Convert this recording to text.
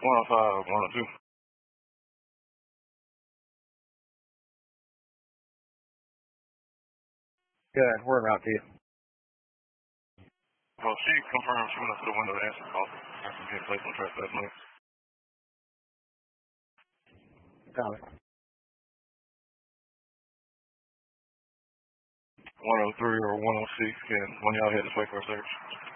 105, 102. Good. We're en route to you. Well, she confirmed she went up to the window to answer the call. After being placed on trespass notice. Got it. 103 or 106, can one of y'all head this way for a search?